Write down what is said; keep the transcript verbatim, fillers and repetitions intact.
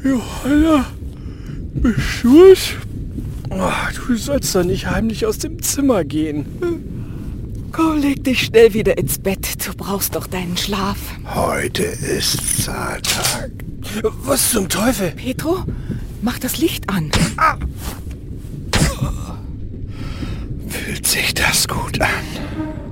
Johanna, bist du es? Oh, du sollst doch nicht heimlich aus dem Zimmer gehen. Komm, leg dich schnell wieder ins Bett. Du brauchst doch deinen Schlaf. Heute ist Zahltag. Was zum Teufel? Petro, mach das Licht an. Ah. Fühlt sich das gut an?